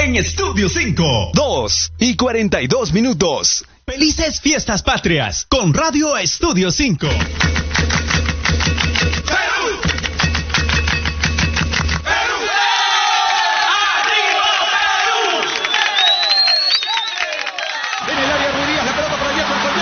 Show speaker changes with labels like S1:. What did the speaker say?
S1: en Estudio 5.
S2: 2:42.
S1: Felices Fiestas Patrias con Radio Estudio 5.